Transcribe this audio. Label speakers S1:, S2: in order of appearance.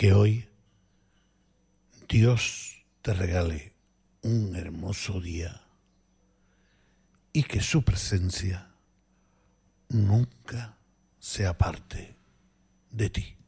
S1: Que hoy Dios te regale un hermoso día y que su presencia nunca se aparte de ti.